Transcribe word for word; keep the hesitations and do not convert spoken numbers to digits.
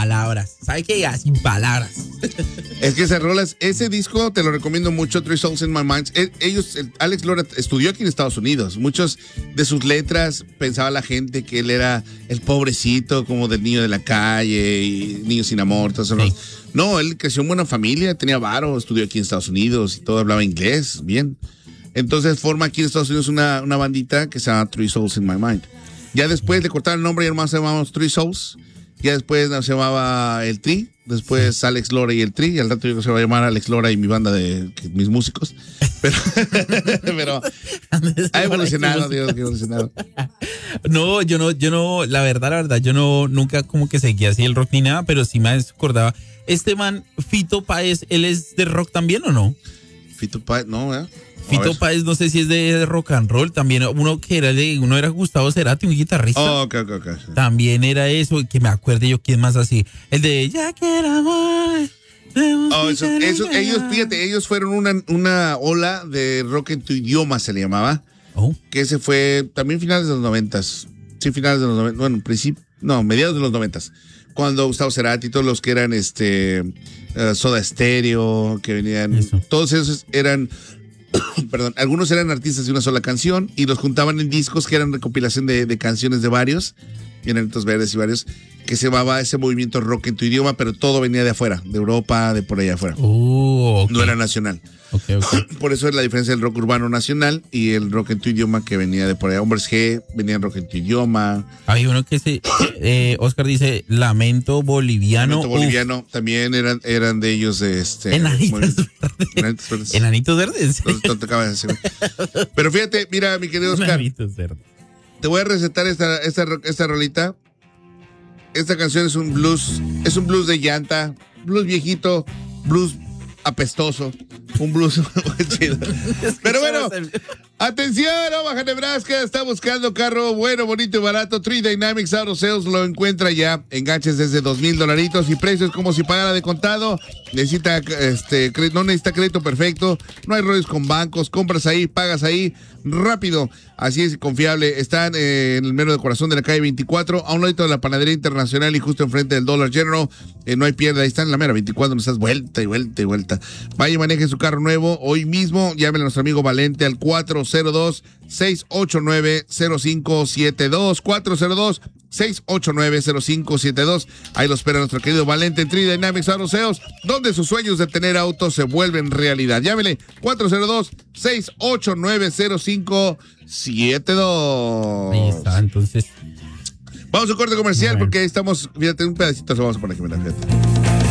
palabras. ¿Sabe qué? Ya, sin palabras. Es que esas rolas, ese disco te lo recomiendo mucho, Three Souls in My Mind. Ellos, Alex Lora estudió aquí en Estados Unidos. Muchos de sus letras pensaba la gente que él era el pobrecito, como del niño de la calle y niño sin amor. Todo eso. Sí. No, él creció en buena familia, tenía varo, estudió aquí en Estados Unidos y todo, hablaba inglés, bien. Entonces forma aquí en Estados Unidos una, una bandita que se llama Three Souls in My Mind. Ya después le cortaron el nombre y hermano se llamamos Three Souls. Ya después se llamaba El Tri. Después sí. Alex Lora y El Tri. Y al rato yo creo que se va a llamar Alex Lora y mi banda de que, mis músicos. Pero, pero ha evolucionado, Dios, que ha evolucionado. No, yo no, yo no, la verdad, la verdad, yo no, nunca como que seguía así el rock ni nada, pero sí me acordaba. Este man, Fito Páez, ¿él es de rock también o no? Fito Páez, no, ¿eh? Fito Páez, no sé si es de rock and roll, también uno que era de, uno era Gustavo Cerati, un guitarrista. Oh, ok, ok, ok. Sí. También era eso, que me acuerde yo quién más así. El de Ya quiero amor. Oh, eso, eso, ellos, fíjate, ellos fueron una, una ola de rock en tu idioma, se le llamaba. Oh. Que ese fue también finales de los noventas. Sí, finales de los noventas. Bueno, en principio, no, mediados de los noventas. Cuando Gustavo Cerati y todos los que eran este uh, Soda Stereo, que venían, eso. Todos esos eran. Perdón, algunos eran artistas de una sola canción y los juntaban en discos que eran recopilación de, de canciones de varios, Enanitos Verdes y varios, que se llamaba ese movimiento rock en tu idioma, pero todo venía de afuera, de Europa, de por allá afuera. Uh, okay. No era nacional. Okay, okay. Por eso es la diferencia del rock urbano nacional y el rock en tu idioma que venía de por allá. Hombres G venía en rock en tu idioma. Hay uno que se, eh, Oscar dice, Lamento Boliviano. Lamento Boliviano, uf. También eran, eran de ellos de este. Enanitos Verdes. Enanitos Verdes. Enanitos Verdes. No, te acabas de decir. Pero fíjate, mira, mi querido Oscar. Enanitos Verdes. Te voy a recetar esta, esta, esta rolita. Esta canción es un blues, es un blues de llanta, blues viejito, blues apestoso, un blues chido. Pero bueno, atención, Omaha, Nebraska, está buscando carro bueno, bonito y barato. Three Dynamics Auto Sales lo encuentra ya. Enganches desde dos mil dolaritos y precios como si pagara de contado. Necesita, este, no necesita crédito perfecto, no hay rollos con bancos, compras ahí, pagas ahí, rápido, así es confiable. Están eh, en el mero de corazón de la calle veinticuatro, a un lado de la panadería internacional y justo enfrente del Dollar General. Eh, no hay pierde, ahí están en la mera veinticuatro, donde estás vuelta y vuelta y vuelta. Vaya y maneje su carro nuevo hoy mismo. Llámele a nuestro amigo Valente al cuatro cero dos, seis ocho nueve, cero cinco siete dos. cuatro cero dos, seis ocho nueve, cero cinco siete dos. Ahí lo espera nuestro querido Valente en Three Dynamics Auto Sales, donde sus sueños de tener autos se vuelven realidad. Llámele cuatro cero dos, seis ocho nueve, cero cinco siete dos. Ahí está, entonces. Vamos a un corte comercial, bueno, porque estamos, fíjate, un pedacito se vamos a poner aquí, fíjate.